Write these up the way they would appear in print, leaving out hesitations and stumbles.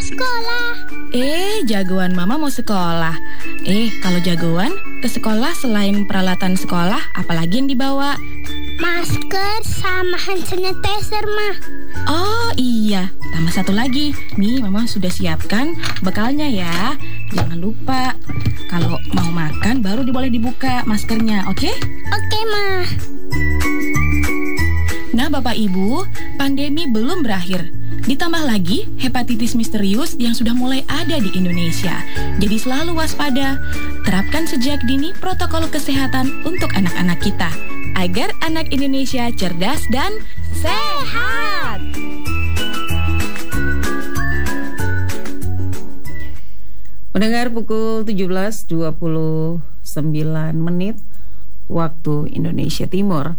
sekolah. Jagoan mama mau sekolah. Kalau jagoan ke sekolah selain peralatan sekolah, apalagi yang dibawa? Masker sama hand sanitizer, mah. Oh iya, tambah satu lagi. Nih mama sudah siapkan bekalnya ya. Jangan lupa, kalau mau makan baru boleh dibuka maskernya, oke? Oke, mah. Nah Bapak Ibu, pandemi belum berakhir. Ditambah lagi hepatitis misterius yang sudah mulai ada di Indonesia. Jadi selalu waspada. Terapkan sejak dini protokol kesehatan untuk anak-anak kita, agar anak Indonesia cerdas dan sehat. Mendengar pukul 17.29 waktu Indonesia Timur.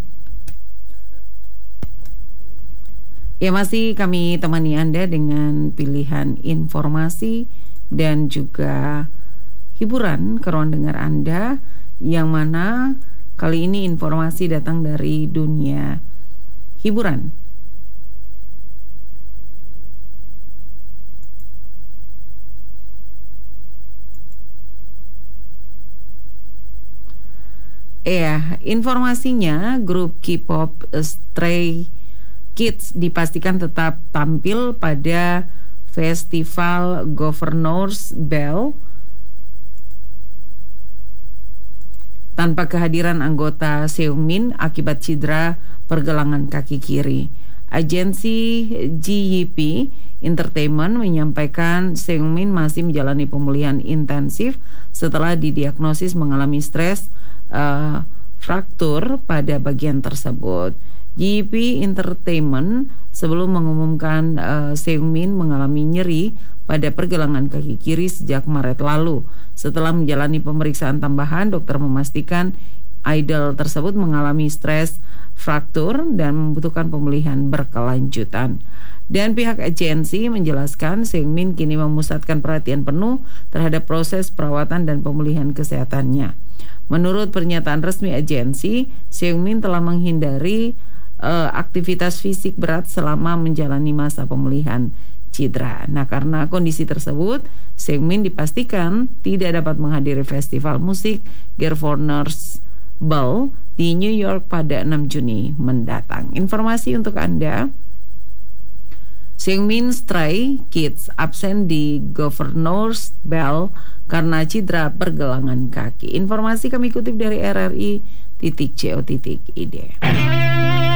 Ya, masih kami temani Anda dengan pilihan informasi dan juga hiburan ke ruang dengar Anda, yang mana kali ini informasi datang dari dunia hiburan. Informasinya grup K-pop Stray Kids dipastikan tetap tampil pada Festival Governors Ball tanpa kehadiran anggota Seungmin akibat cedera pergelangan kaki kiri. Agensi GYP Entertainment menyampaikan Seungmin masih menjalani pemulihan intensif setelah didiagnosis mengalami stres fraktur pada bagian tersebut. GYP Entertainment sebelum mengumumkan Seungmin mengalami nyeri pada pergelangan kaki kiri sejak Maret lalu. Setelah menjalani pemeriksaan tambahan, dokter memastikan idol tersebut mengalami stres fraktur dan membutuhkan pemulihan berkelanjutan. Dan pihak agensi menjelaskan Seungmin kini memusatkan perhatian penuh terhadap proses perawatan dan pemulihan kesehatannya. Menurut pernyataan resmi agensi, Seungmin telah menghindari aktivitas fisik berat selama menjalani masa pemulihan cedera. Nah, karena kondisi tersebut, Seungmin dipastikan tidak dapat menghadiri festival musik Governors Ball di New York pada 6 Juni mendatang. Informasi untuk Anda, Seungmin Stray Kids absen di Governors Ball karena cedera pergelangan kaki. Informasi kami kutip dari RRI.co.id.